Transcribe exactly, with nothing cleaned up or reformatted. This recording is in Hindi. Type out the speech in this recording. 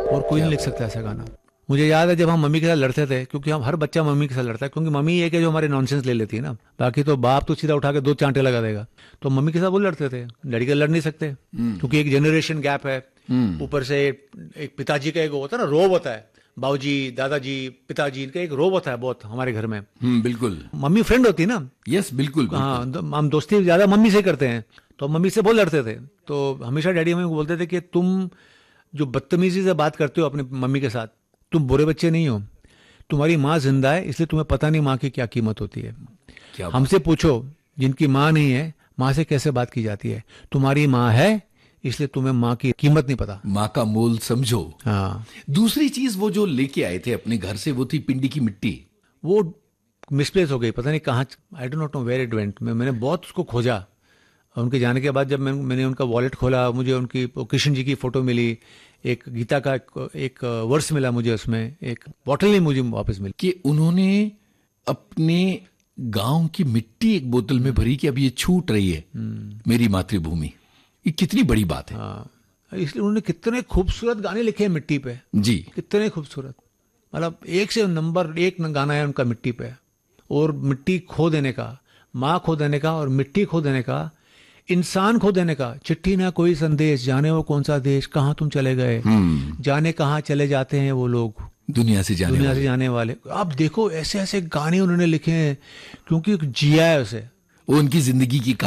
और कोई नहीं लिख सकता ऐसा गाना। मुझे याद है जब हम मम्मी के साथ लड़ते थे, क्योंकि हम हर बच्चा मम्मी के साथ लड़ता है, क्योंकि मम्मी एक है जो हमारे नॉनसेंस ले लेती है ना, बाकी तो बाप तो सीधा उठा के दो चांटे लगा देगा। तो मम्मी के साथ वो लड़ते थे, डैडी के लड़ नहीं सकते क्योंकि एक जनरेशन गैप है। ऊपर से एक पिताजी का एक होता है ना, रोब होता है, बाबूजी, दादाजी, पिताजी, इनका एक रोब होता है बहुत हमारे घर में। बिल्कुल। मम्मी फ्रेंड होती है ना। यस, बिल्कुल। हाँ, हम दोस्ती ज्यादा मम्मी से करते हैं, तो मम्मी से बहुत लड़ते थे। तो हमेशा डैडी हमें बोलते थे कि तुम जो बदतमीजी से बात करते हो अपने मम्मी के साथ, तुम बुरे बच्चे नहीं हो, तुम्हारी माँ जिंदा है इसलिए तुम्हें पता नहीं माँ की क्या कीमत होती है। हमसे पूछो जिनकी माँ नहीं है, माँ से कैसे बात की जाती है। तुम्हारी माँ है इसलिए तुम्हें माँ की कीमत नहीं पता, माँ का मोल समझो। हाँ। दूसरी चीज वो जो लेके आए थे अपने घर से, वो थी पिंडी की मिट्टी। वो मिसप्लेस हो गई, पता नहीं कहाँ, I don't know where it went. मैंने बहुत उसको खोजा। उनके जाने के बाद जब मैं, मैंने उनका वॉलेट खोला, मुझे उनकी कृष्ण जी की फोटो मिली, एक गीता का एक, एक वर्स मिला मुझे, उसमें एक बॉटल नहीं मुझे वापस मिली। कि उन्होंने अपने गांव की मिट्टी एक बोतल में भरी कि अब ये छूट रही है मेरी मातृभूमि। ये कितनी बड़ी बात है। हाँ, इसलिए उन्होंने कितने खूबसूरत गाने लिखे हैं मिट्टी पे जी, कितने खूबसूरत, मतलब एक से नंबर एक गाना है उनका मिट्टी पे। और मिट्टी खो देने का, माँ खो देने का और मिट्टी खो देने का, इंसान खो देने का। चिट्ठी ना कोई संदेश, जाने वो कौन सा देश, कहाँ तुम चले गए, जाने कहाँ चले जाते हैं वो लोग, दुनिया से जाने दुनिया वाले। से जाने वाले। आप देखो ऐसे ऐसे गाने उन्होंने लिखे हैं, क्योंकि जिया है उसे, वो उनकी जिंदगी की